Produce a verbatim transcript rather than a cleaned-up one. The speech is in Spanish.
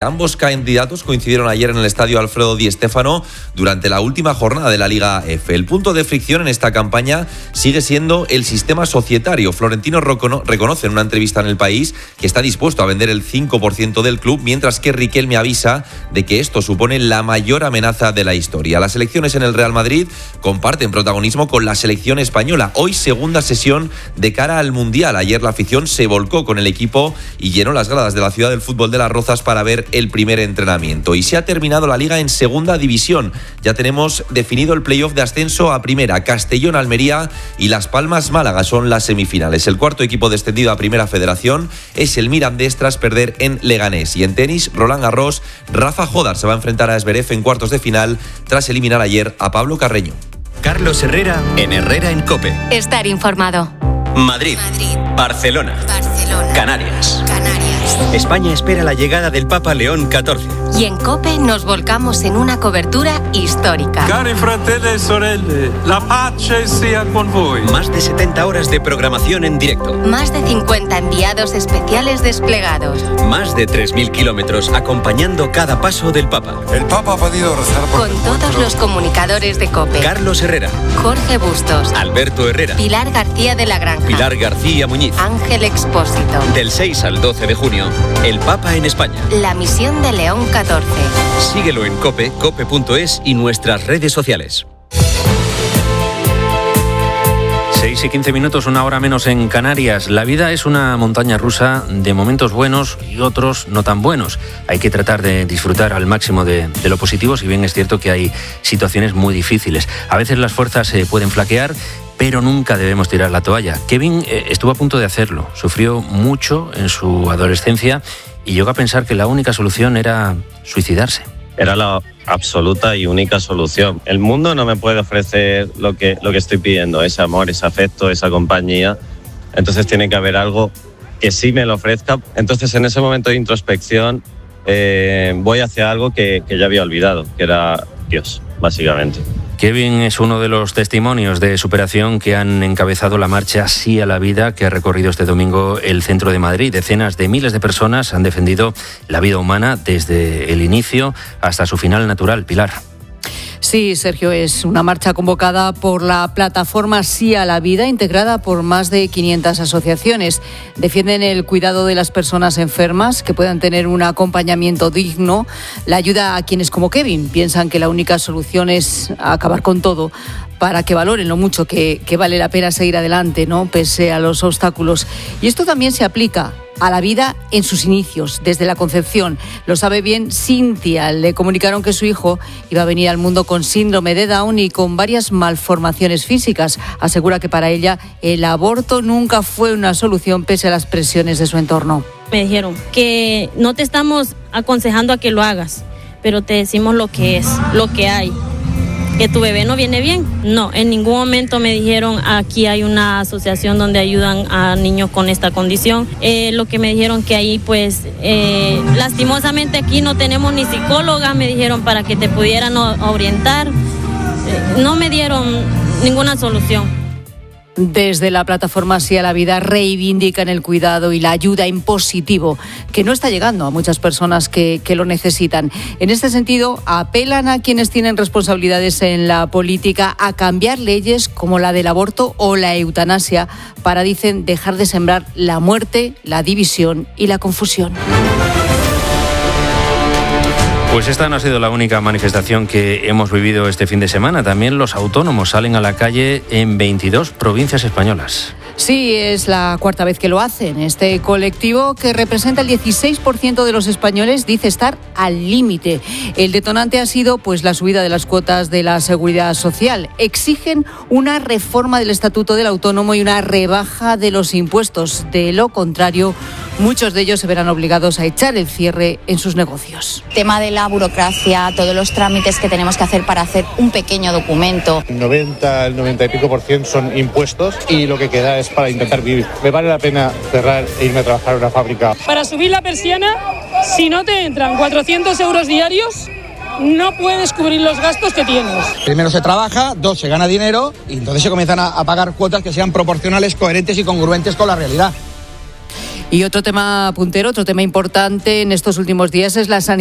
Ambos candidatos coincidieron ayer en el estadio Alfredo Di Stéfano durante la última jornada de la Liga F. El punto de fricción en esta campaña sigue siendo el sistema societario. Florentino reconoce en una entrevista en El País que está dispuesto a vender el cinco por ciento del club, mientras que Riquelme avisa de que esto supone la mayor amenaza de la historia. Las elecciones en el Real Madrid comparten protagonismo con la selección española. Hoy segunda sesión de cara al Mundial. Ayer la afición se volcó con el equipo y llenó las gradas de la ciudad del fútbol de Las Rozas para ver el primer entrenamiento. Y se ha terminado la Liga en segunda división. Ya tenemos definido el playoff de ascenso a primera. Castellón, Almería y Las Palmas, Málaga son las semifinales. El cuarto equipo descendido a Primera Federación es el Mirandés tras perder en Leganés. Y en tenis, Roland Garros, Rafa Jodar se va a enfrentar a Zverev en cuartos de final tras eliminar ayer a Pablo Carreño. Carlos Herrera en Herrera en COPE. Estar informado. Madrid, Madrid. Barcelona, Barcelona. Canarias. Canarias. España espera la llegada del Papa León catorce. Y en COPE nos volcamos en una cobertura histórica. Cari fratelli e sorelle, la pace sia con voi. Más de setenta horas de programación en directo. Más de cincuenta enviados especiales desplegados. Más de tres mil kilómetros acompañando cada paso del Papa. El Papa ha podido rezar por Con todos los comunicadores de COPE. Carlos Herrera, Jorge Bustos, Alberto Herrera, Pilar García de la Granja, Pilar García Muñiz, Ángel Expósito. Del seis al doce de junio, el Papa en España. La misión de León catorce. Síguelo en COPE, cope punto es y nuestras redes sociales. seis y quince minutos, una hora menos en Canarias. La vida es una montaña rusa de momentos buenos y otros no tan buenos. Hay que tratar de disfrutar al máximo de, de lo positivo, si bien es cierto que hay situaciones muy difíciles. A veces las fuerzas se pueden flaquear, pero nunca debemos tirar la toalla. Kevin eh, estuvo a punto de hacerlo. Sufrió mucho en su adolescencia y llegó a pensar que la única solución era suicidarse. Era la absoluta y única solución. El mundo no me puede ofrecer lo que, lo que estoy pidiendo, ese amor, ese afecto, esa compañía. Entonces tiene que haber algo que sí me lo ofrezca. Entonces en ese momento de introspección eh, voy hacia algo que, que ya había olvidado, que era Dios, básicamente. Kevin es uno de los testimonios de superación que han encabezado la marcha Sí a la Vida, que ha recorrido este domingo el centro de Madrid. Decenas de miles de personas han defendido la vida humana desde el inicio hasta su final natural. Pilar. Sí, Sergio, es una marcha convocada por la plataforma Sí a la Vida, integrada por más de quinientas asociaciones. Defienden el cuidado de las personas enfermas, que puedan tener un acompañamiento digno, la ayuda a quienes como Kevin piensan que la única solución es acabar con todo, para que valoren lo mucho que, que vale la pena seguir adelante, ¿no?, pese a los obstáculos. Y esto también se aplica a la vida en sus inicios, desde la concepción. Lo sabe bien Cintia. Le comunicaron que su hijo iba a venir al mundo con síndrome de Down y con varias malformaciones físicas. Asegura que para ella el aborto nunca fue una solución pese a las presiones de su entorno. Me dijeron que no te estamos aconsejando a que lo hagas, pero te decimos lo que es, lo que hay. ¿Que tu bebé no viene bien? No, en ningún momento me dijeron aquí hay una asociación donde ayudan a niños con esta condición. Eh, lo que me dijeron que ahí pues eh, lastimosamente aquí no tenemos ni psicóloga, me dijeron para que te pudieran orientar. Eh, no me dieron ninguna solución. Desde la plataforma Sí a la Vida reivindican el cuidado y la ayuda en positivo, que no está llegando a muchas personas que, que lo necesitan. En este sentido, apelan a quienes tienen responsabilidades en la política a cambiar leyes como la del aborto o la eutanasia para, dicen, dejar de sembrar la muerte, la división y la confusión. Pues esta no ha sido la única manifestación que hemos vivido este fin de semana. También los autónomos salen a la calle en veintidós provincias españolas. Sí, es la cuarta vez que lo hacen. Este colectivo, que representa el dieciséis por ciento de los españoles, dice estar al límite. El detonante ha sido pues la subida de las cuotas de la Seguridad Social. Exigen una reforma del Estatuto del Autónomo y una rebaja de los impuestos. De lo contrario, muchos de ellos se verán obligados a echar el cierre en sus negocios. El tema de la burocracia, todos los trámites que tenemos que hacer para hacer un pequeño documento. El noventa, el noventa y pico por ciento son impuestos y lo que queda es para intentar vivir. Me vale la pena cerrar e irme a trabajar en una fábrica. Para subir la persiana, si no te entran cuatrocientos euros diarios, no puedes cubrir los gastos que tienes. Primero se trabaja, dos, se gana dinero y entonces se comienzan a, a pagar cuotas que sean proporcionales, coherentes y congruentes con la realidad. Y otro tema puntero, otro tema importante en estos últimos días es la sanidad.